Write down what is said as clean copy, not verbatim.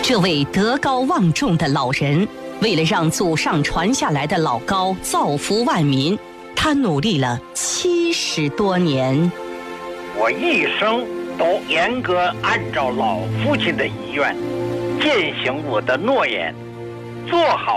这位德高望重的老人，为了让祖上传下来的老高造福万民，他努力了70多年。 我一生都严格按照老父亲的遗愿，践行我的诺言，做好